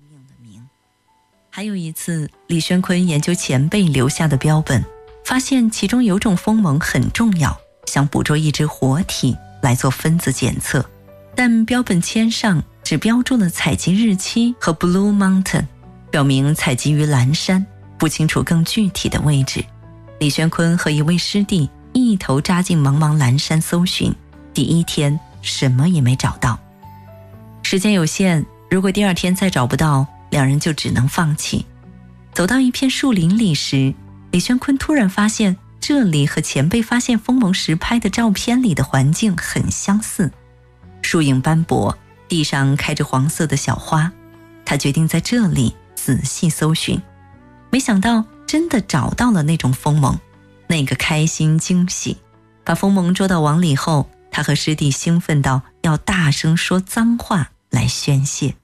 命的名。还有一次，李轩坤研究前辈留下的标本，发现其中有种锋芒很重要，想捕捉一只活体来做分子检测，但标本签上只标注了采集日期和 Blue Mountain， 表明采集于蓝山，不清楚更具体的位置。李轩坤和一位师弟一头扎进茫茫蓝山搜寻，第一天什么也没找到。时间有限，如果第二天再找不到，两人就只能放弃。走到一片树林里时，李轩坤突然发现这里和前辈发现锋芒时拍的照片里的环境很相似，树影斑驳，地上开着黄色的小花。他决定在这里仔细搜寻，没想到真的找到了那种锋芒。那个开心惊喜，把锋芒捉到网里后，他和师弟兴奋到要大声说脏话来宣泄。